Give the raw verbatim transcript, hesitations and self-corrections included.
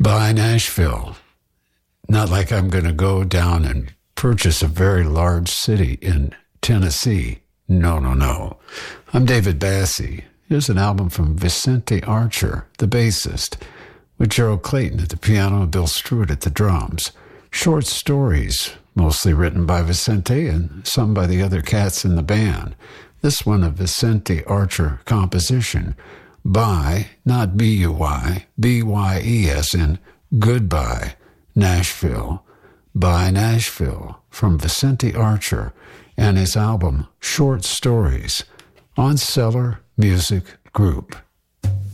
by Nashville. Not like I'm going to go down and purchase a very large city in Tennessee. No, no, no. I'm David Bassie. Here's an album from Vicente Archer, the bassist, with Gerald Clayton at the piano and Bill Stewart at the drums. Short stories, mostly written by Vicente and some by the other cats in the band. This one a Vicente Archer composition. By, not B U Y, B Y E as in Goodbye, Nashville. By Nashville, from Vicente Archer and his album Short Stories on Cellar Music Group.